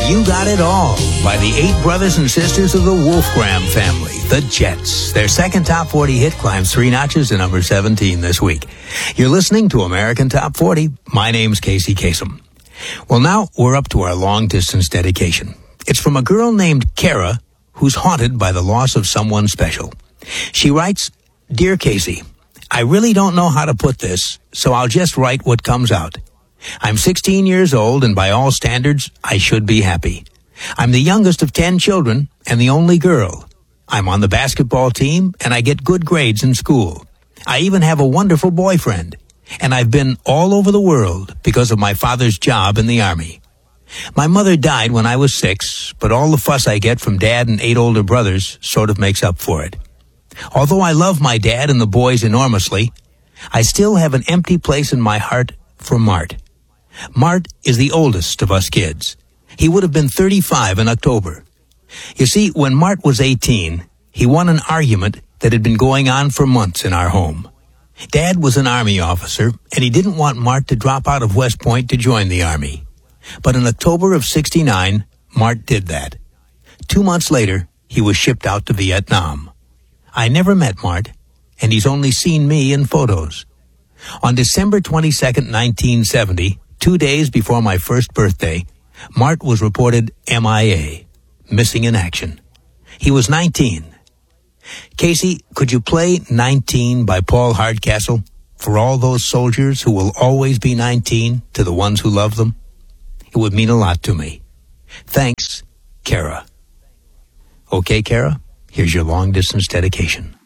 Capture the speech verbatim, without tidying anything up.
You Got It All by the eight brothers and sisters of the Wolfgram family, the Jets. Their second Top forty hit climbs three notches to number seventeen this week. You're listening to American Top forty. My name's Casey Kasem. Well, now we're up to our long-distance dedication. It's from a girl named Kara who's haunted by the loss of someone special. She writes, "Dear Casey, I really don't know how to put this, so I'll just write what comes out. I'm sixteen years old, and by all standards, I should be happy. I'm the youngest of ten children and the only girl. I'm on the basketball team, and I get good grades in school. I even have a wonderful boyfriend, and I've been all over the world because of my father's job in the Army. My mother died when I was six, but all the fuss I get from Dad and eight older brothers sort of makes up for it. Although I love my dad and the boys enormously, I still have an empty place in my heart for Mart. Mart is the oldest of us kids. He would have been thirty-five in October. You see, when Mart was eighteen, he won an argument that had been going on for months in our home. Dad was an Army officer, and he didn't want Mart to drop out of West Point to join the Army. But in October of sixty-nine, Mart did that. Two months later, he was shipped out to Vietnam. I never met Mart, and he's only seen me in photos. On December twenty-second, nineteen seventy, two days before my first birthday, Mart was reported M I A, missing in action. He was nineteen. Casey, could you play nineteen by Paul Hardcastle for all those soldiers who will always be nineteen to the ones who love them? It would mean a lot to me. Thanks, Kara. Okay, Kara, here's your long-distance dedication.